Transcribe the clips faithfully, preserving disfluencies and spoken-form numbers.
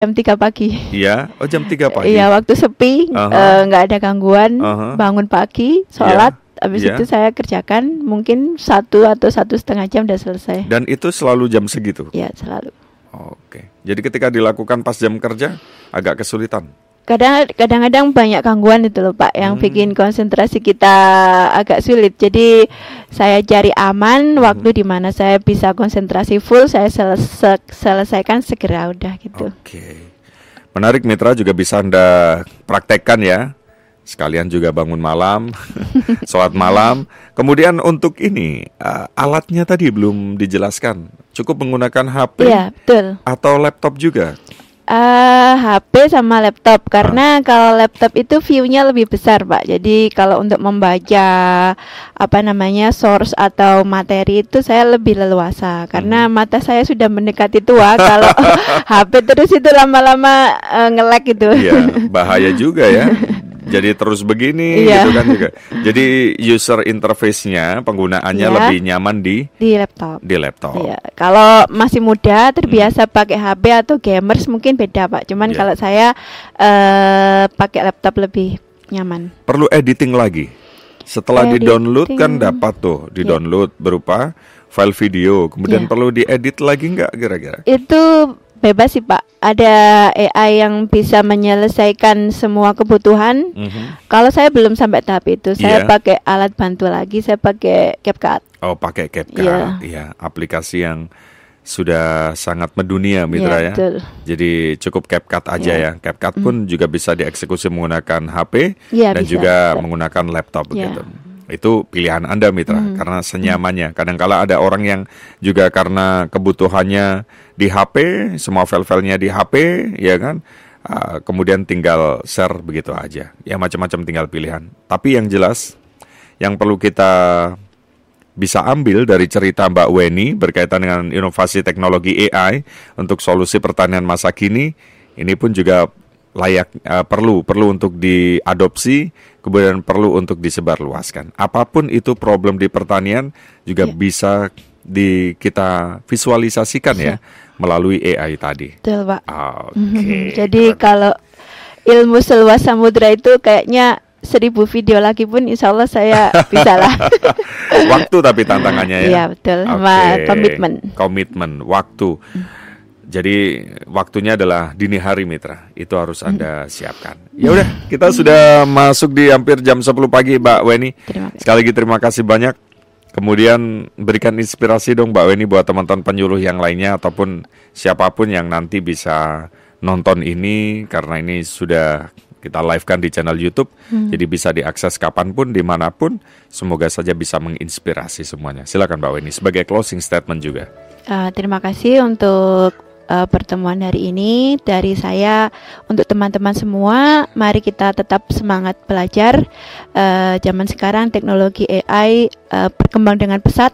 jam tiga pagi. Iya, oh jam tiga pagi. Iya, waktu sepi, Uh-huh. eh, nggak ada gangguan, Uh-huh. bangun pagi, sholat, habis Iya. itu saya kerjakan mungkin satu atau satu setengah jam udah selesai. Dan itu selalu jam segitu? Iya, selalu. Oke, jadi ketika dilakukan pas jam kerja agak kesulitan? Kadang kadang-kadang banyak gangguan itu loh Pak, yang Hmm. bikin konsentrasi kita agak sulit. Jadi saya cari aman, waktu di mana saya bisa konsentrasi full, saya selesa- selesaikan segera udah gitu. Oke, menarik Mitra, juga bisa Anda praktekkan ya. Sekalian juga bangun malam, sholat malam. Kemudian untuk ini, uh, alatnya tadi belum dijelaskan. Cukup menggunakan H P Iya, betul. atau laptop juga? Eh, H P sama laptop, karena kalau laptop itu view-nya lebih besar Pak. Jadi kalau untuk membaca apa namanya source atau materi itu saya lebih leluasa, karena mata saya sudah mendekati tua. Kalau H P terus itu lama-lama eh, nge-lag gitu. Iya, bahaya juga ya. Jadi terus begini Iya. gitu kan juga. Jadi user interface-nya, penggunaannya Iya. lebih nyaman di Di laptop. di laptop. Iya. Kalau masih muda terbiasa pakai H P atau gamers mungkin beda Pak. Cuman Iya. kalau saya eh, pakai laptop lebih nyaman. Perlu editing lagi. Setelah Editing. di-download kan dapat tuh, di-download berupa file video. Kemudian Iya. perlu diedit lagi nggak kira-kira? Itu bebas sih Pak. Ada A I yang bisa menyelesaikan semua kebutuhan. Mhm. Kalau saya belum sampai tahap itu, saya Iya. pakai alat bantu lagi. Saya pakai CapCut. Oh, pakai CapCut. Iya. Iya, aplikasi yang sudah sangat mendunia Mitra Iya, ya. betul. Jadi cukup CapCut aja Iya. ya. CapCut pun juga bisa dieksekusi menggunakan H P Iya, dan bisa, juga bisa. menggunakan laptop Iya. begitu. Itu pilihan Anda Mitra, karena senyamannya. Kadang-kala ada orang yang juga karena kebutuhannya di H P, semua file-filenya di H P, ya kan? Ah, kemudian tinggal share begitu aja. Ya macam-macam tinggal pilihan. Tapi yang jelas, yang perlu kita bisa ambil dari cerita Mbak Weni berkaitan dengan inovasi teknologi A I untuk solusi pertanian masa kini, ini pun juga layak uh, perlu perlu untuk diadopsi, kemudian perlu untuk disebarluaskan. Apapun itu problem di pertanian juga Iya. bisa di kita visualisasikan ya melalui A I tadi. Betul Pak. Oke. Jadi keren. kalau ilmu seluas samudra itu kayaknya seribu video lagi pun insya Allah saya bisa lah. Waktu tapi tantangannya ya. Iya betul, sama Oke. komitmen. Komitmen, waktu. Jadi waktunya adalah dini hari Mitra. Itu harus Anda siapkan. Ya udah, kita sudah masuk di hampir jam sepuluh pagi Mbak Weni. Terima kasih. Sekali lagi terima kasih banyak. Kemudian berikan inspirasi dong Mbak Weni buat teman-teman penyuluh yang lainnya ataupun siapapun yang nanti bisa nonton ini, karena ini sudah kita live-kan di channel YouTube, jadi bisa diakses kapanpun, dimanapun. Semoga saja bisa menginspirasi semuanya. Silakan Mbak Weni sebagai closing statement juga. Uh, terima kasih untuk uh, pertemuan hari ini dari saya untuk teman-teman semua. Mari kita tetap semangat belajar. Uh, zaman sekarang teknologi A I uh, berkembang dengan pesat.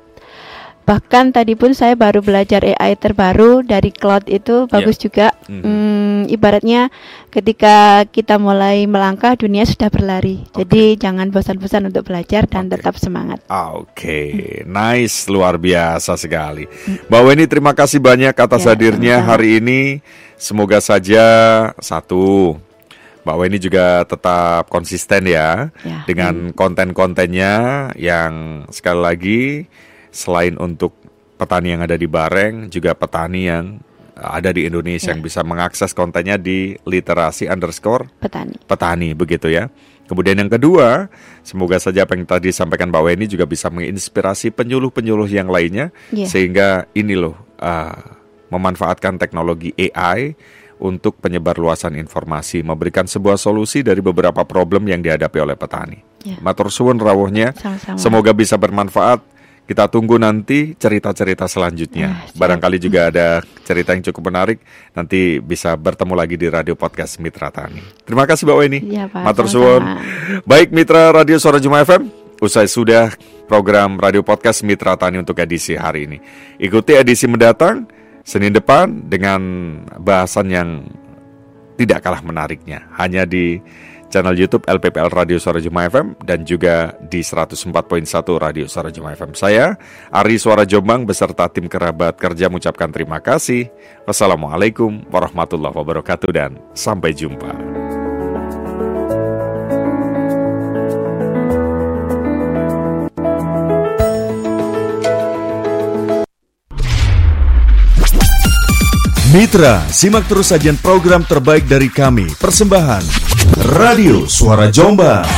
Bahkan tadi pun saya baru belajar A I terbaru dari cloud itu bagus juga. Mhm. Hmm, ibaratnya ketika kita mulai melangkah, dunia sudah berlari. Jadi jangan bosan-bosan untuk belajar dan Oke. tetap semangat. Ah, Oke, nice, luar biasa sekali. Mbak Weni, terima kasih banyak atas Ya, hadirnya sama-sama. hari ini. Semoga saja satu, Mbak Weni juga tetap konsisten ya, Ya. dengan konten-kontennya yang sekali lagi selain untuk petani yang ada di Bareng, juga petani yang ada di Indonesia Ya. yang bisa mengakses kontennya di literasi underscore Petani. petani begitu ya. Kemudian yang kedua, semoga saja apa yang tadi disampaikan Mbak Weni juga bisa menginspirasi penyuluh-penyuluh yang lainnya, Iya. sehingga ini loh uh, memanfaatkan teknologi A I untuk penyebarluasan informasi, memberikan sebuah solusi dari beberapa problem yang dihadapi oleh petani. Ya. Matur suwun rawuhnya, Sama-sama. semoga bisa bermanfaat. Kita tunggu nanti cerita-cerita selanjutnya. Ah, siap. Barangkali juga ada cerita yang cukup menarik. Nanti bisa bertemu lagi di Radio Podcast Mitra Tani. Terima kasih Mbak Weni. Iya, Pak, Matur sama-sama. suwun. Baik Mitra Radio Suara Juma F M, usai sudah program Radio Podcast Mitra Tani untuk edisi hari ini. Ikuti edisi mendatang Senin depan dengan bahasan yang tidak kalah menariknya. Hanya di channel YouTube L P P L Radio Suara Jemaah F M, dan juga di seratus empat koma satu Radio Suara Jemaah F M. Saya, Ari Suara Jombang, beserta tim kerabat kerja mengucapkan terima kasih. Wassalamualaikum warahmatullahi wabarakatuh dan sampai jumpa. Mitra, simak terus sajian program terbaik dari kami. Persembahan Radio Suara Jombang.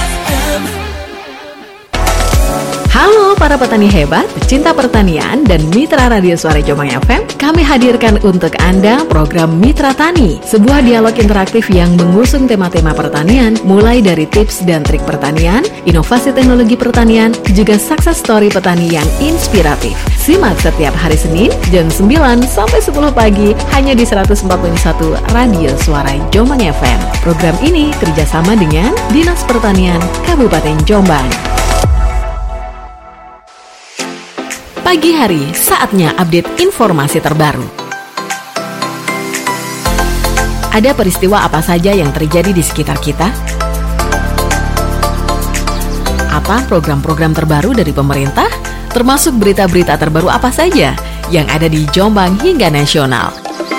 Halo para petani hebat, pecinta pertanian, dan mitra Radio Suara Jombang F M. Kami hadirkan untuk Anda program Mitra Tani, sebuah dialog interaktif yang mengusung tema-tema pertanian, mulai dari tips dan trik pertanian, inovasi teknologi pertanian, juga success story petani yang inspiratif. Simak setiap hari Senin jam sembilan sampai sepuluh pagi hanya di seratus empat koma satu Radio Suara Jombang F M. Program ini kerjasama dengan Dinas Pertanian Kabupaten Jombang. Pagi hari, saatnya update informasi terbaru. Ada peristiwa apa saja yang terjadi di sekitar kita? Apa program-program terbaru dari pemerintah? Termasuk berita-berita terbaru apa saja yang ada di Jombang hingga nasional.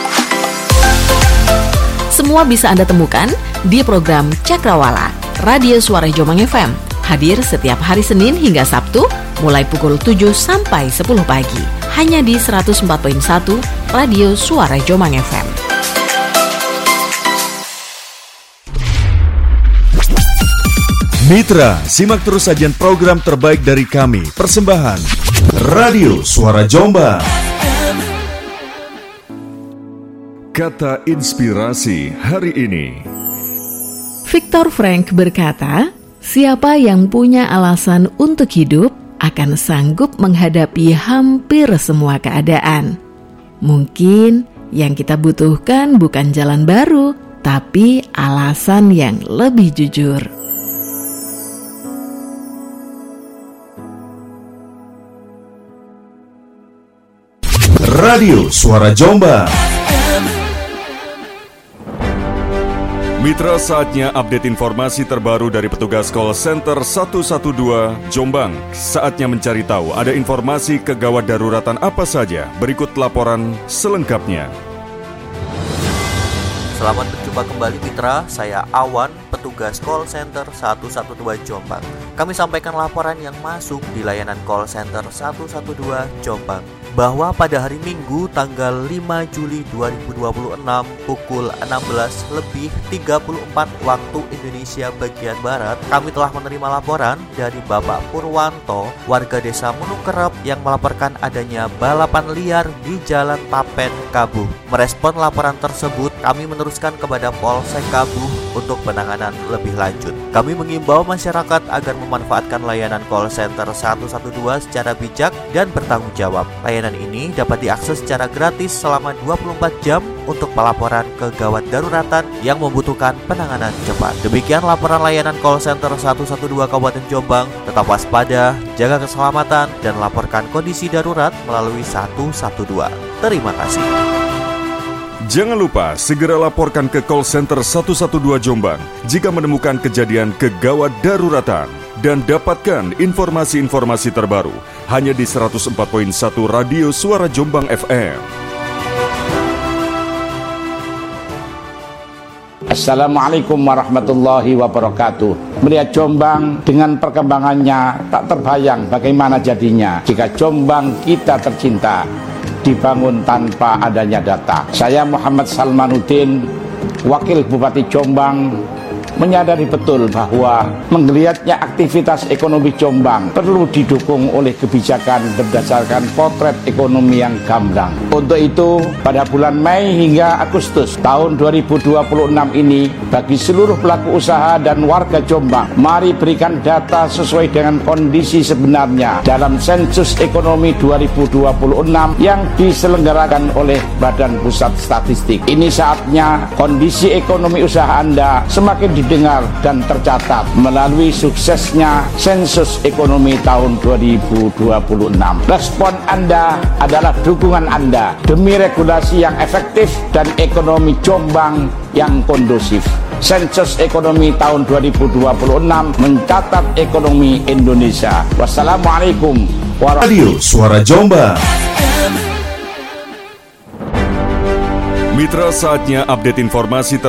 Semua bisa Anda temukan di program Cakrawala Radio Suara Jombang F M. Hadir setiap hari Senin hingga Sabtu mulai pukul tujuh sampai sepuluh pagi. Hanya di seratus empat koma satu Radio Suara Jombang F M. Mitra, simak terus sajian program terbaik dari kami. Persembahan Radio Suara Jombang. Kata inspirasi hari ini. Viktor Frankl berkata, siapa yang punya alasan untuk hidup akan sanggup menghadapi hampir semua keadaan. Mungkin yang kita butuhkan bukan jalan baru, tapi alasan yang lebih jujur. Radio Suara Jombang. Mitra, saatnya update informasi terbaru dari petugas call center seratus dua belas Jombang. Saatnya mencari tahu ada informasi kegawat daruratan apa saja. Berikut laporan selengkapnya. Selamat berjumpa kembali Mitra, saya Awan, petugas call center seratus dua belas Jombang. Kami sampaikan laporan yang masuk di layanan call center seratus dua belas Jombang, bahwa pada hari Minggu tanggal lima Juli dua ribu dua puluh enam pukul enam belas lebih tiga puluh empat waktu Indonesia bagian Barat, kami telah menerima laporan dari Bapak Purwanto, warga desa Menukerep, yang melaporkan adanya balapan liar di Jalan Tapen, Kabuh. Merespon laporan tersebut, kami meneruskan kepada Polsek Kabuh untuk penanganan lebih lanjut. Kami mengimbau masyarakat agar memanfaatkan layanan call center seratus dua belas secara bijak dan bertanggung jawab. Layanan ini dapat diakses secara gratis selama dua puluh empat jam untuk pelaporan kegawat daruratan yang membutuhkan penanganan cepat. Demikian laporan layanan call center seratus dua belas Kabupaten Jombang. Tetap waspada, jaga keselamatan, dan laporkan kondisi darurat melalui seratus dua belas. Terima kasih. Jangan lupa segera laporkan ke call center seratus dua belas Jombang jika menemukan kejadian kegawat daruratan. Dan dapatkan informasi-informasi terbaru hanya di seratus empat koma satu Radio Suara Jombang F M. Assalamualaikum warahmatullahi wabarakatuh. Melihat Jombang dengan perkembangannya, tak terbayang bagaimana jadinya jika Jombang kita tercinta dibangun tanpa adanya data. Saya Muhammad Salmanuddin, Wakil Bupati Jombang, menyadari betul bahwa menggeliatnya aktivitas ekonomi Jombang perlu didukung oleh kebijakan berdasarkan potret ekonomi yang gamblang. Untuk itu, pada bulan Mei hingga Agustus tahun dua ribu dua puluh enam ini, bagi seluruh pelaku usaha dan warga Jombang, mari berikan data sesuai dengan kondisi sebenarnya dalam sensus ekonomi dua ribu dua puluh enam yang diselenggarakan oleh Badan Pusat Statistik. Ini saatnya kondisi ekonomi usaha Anda semakin di dengar dan tercatat melalui suksesnya sensus ekonomi tahun dua ribu dua puluh enam. Respon Anda adalah dukungan Anda demi regulasi yang efektif dan ekonomi Jombang yang kondusif. sensus ekonomi tahun dua ribu dua puluh enam mencatat ekonomi Indonesia. Wassalamualaikum warahmatullahi wabarakatuh. Radio Suara Jombang. Mitra, saatnya update informasi ter